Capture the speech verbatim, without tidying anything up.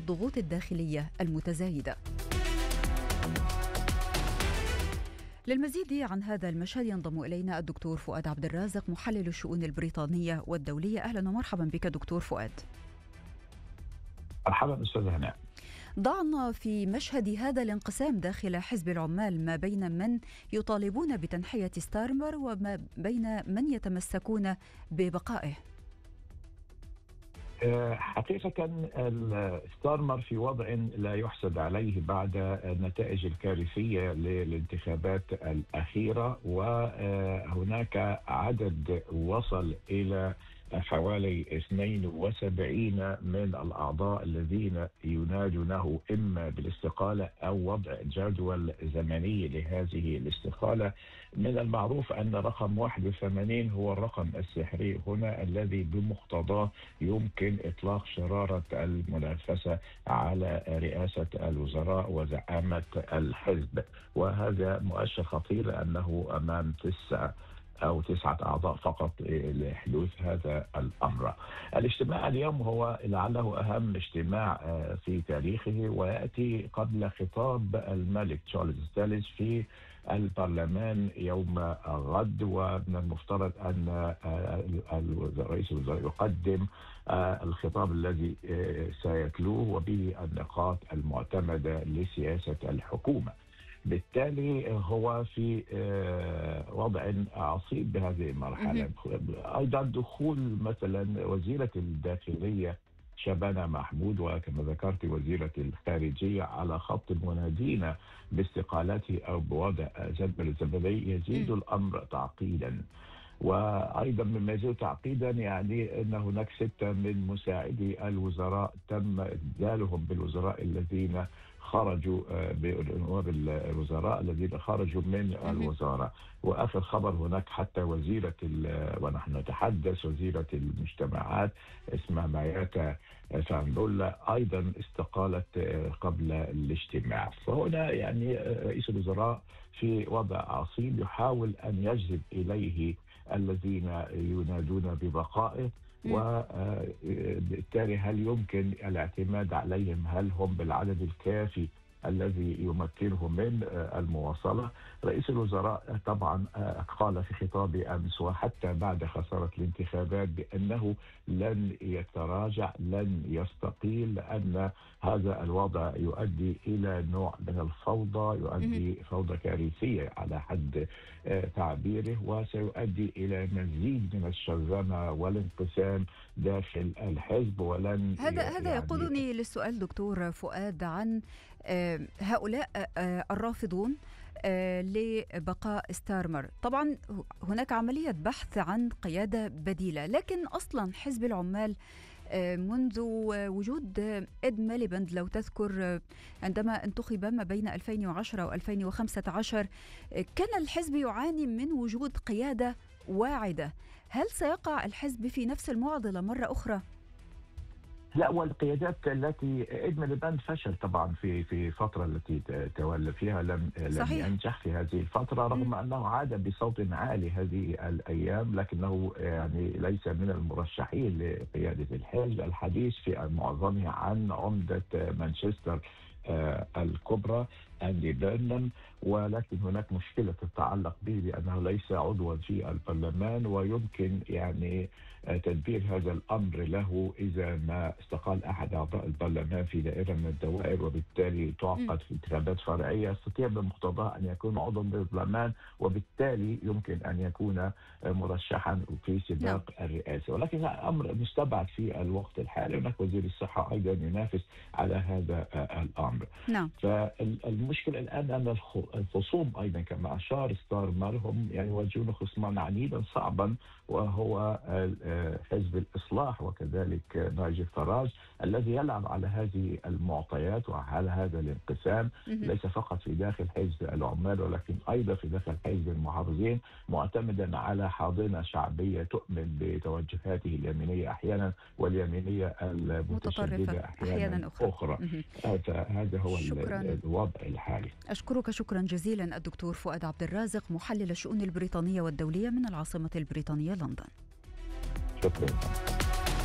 الضغوط الداخلية المتزايدة. للمزيد عن هذا المشهد ينضم إلينا الدكتور فؤاد عبد الرازق محلل الشؤون البريطانية والدولية. أهلا ومرحبا بك دكتور فؤاد. مرحبا أستاذ هناء. ضعنا في مشهد هذا الانقسام داخل حزب العمال ما بين من يطالبون بتنحية ستارمر وما بين من يتمسكون ببقائه. حقيقة ستارمر في وضع لا يحسد عليه بعد النتائج الكارثية للانتخابات الأخيرة، وهناك عدد وصل إلى حوالي اثنين وسبعين من الأعضاء الذين ينادونه إما بالاستقالة أو وضع جدول زمني لهذه الاستقالة. من المعروف أن رقم واحد وثمانين هو الرقم السحري هنا الذي بمقتضاه يمكن إطلاق شرارة المنافسة على رئاسة الوزراء وزعامة الحزب، وهذا مؤشر خطير لأنه أمام تسعة أو تسعة أعضاء فقط لحدوث هذا الأمر. الاجتماع اليوم هو لعله أهم اجتماع في تاريخه، ويأتي قبل خطاب الملك تشارلز الثالث في البرلمان يوم غد، ومن المفترض أن رئيس الوزراء يقدم الخطاب الذي سيتلوه وبه النقاط المعتمدة لسياسة الحكومة. بالتالي هو في وضع عصيب بهذه المرحلة. أيضا دخول مثلا وزيرة الداخلية شبانة محمود وكما ذكرت وزيرة الخارجية على خط المنادين باستقالته أو بوضع جدول زمني يزيد الأمر تعقيدا. وأيضا مما يزيد تعقيدا يعني أن هناك ستة من مساعدي الوزراء تم إبدالهم بالوزراء الذين خرجوا بنواب الوزراء الذين خرجوا من الوزارة. وآخر خبر هناك حتى وزيرة ونحن نتحدث وزيرة المجتمعات اسمها ماياتا فاندولا أيضا استقالت قبل الاجتماع. فهنا يعني رئيس الوزراء في وضع عصيب يحاول أن يجذب إليه الذين ينادون ببقائه، وبالتالي هل يمكن الاعتماد عليهم؟ هل هم بالعدد الكافي الذي يمكنه من المواصلة؟ رئيس الوزراء طبعا قال في خطابه أمس وحتى بعد خسارة الانتخابات بأنه لن يتراجع لن يستقيل، لأن هذا الوضع يؤدي إلى نوع من الفوضى، يؤدي فوضى كارثية على حد تعبيره، وسيؤدي إلى مزيد من الشرذمة والانقسام داخل الحزب. ولن هذا هذا يعني يقودني للسؤال دكتور فؤاد عن هؤلاء الرافضون لبقاء ستارمر. طبعا هناك عملية بحث عن قيادة بديلة، لكن أصلا حزب العمال منذ وجود إد ميليبند لو تذكر عندما انتخب ما بين ألفين وعشرة وألفين وخمسة عشر كان الحزب يعاني من وجود قيادة واعدة. هل سيقع الحزب في نفس المعضلة مرة أخرى؟ لا، والقيادات التي إد ميليبند فشل طبعا في في فترة التي تولى فيها، لم لم ينجح في هذه الفترة رغم أنه عاد بصوت عالي هذه الأيام، لكنه يعني ليس من المرشحين لقيادة الحزب. الحديث في معظمها عن عمدة مانشستر الكبرى أندي بيرنام، ولكن هناك مشكلة تتعلق به بأنه ليس عضوا في البرلمان، ويمكن يعني تدبير هذا الأمر له إذا ما استقال أحد أعضاء البرلمان في دائرة من الدوائر وبالتالي تعقد في انتخابات فرعية، يستطيع بمقتضاه أن يكون عضوا بالبرلمان وبالتالي يمكن أن يكون مرشحا في سباق الرئاسة. ولكن أمر مستبعد في الوقت الحالي. هناك وزير الصحة أيضا ينافس على هذا الأمر. نعم. فالمشكلة الآن أن الخصوم أيضا كما أشار ستارمر هم يعني يواجهون خصما عنيدا صعبا، وهو حزب الإصلاح وكذلك ناجي فراج الذي يلعب على هذه المعطيات وعلى هذا الانقسام ليس فقط في داخل حزب العمال ولكن أيضا في داخل حزب المحافظين، معتمدا على حاضنة شعبية تؤمن بتوجهاته اليمينية أحيانا واليمينية المتشددة أحيانا, أحيانا أخرى, أخرى. هذا هو شكراً. الوضع الحالي. أشكرك شكرا جزيلا الدكتور فؤاد عبد الرازق محلل الشؤون البريطانية والدولية من العاصمة البريطانية لندن. شكرا.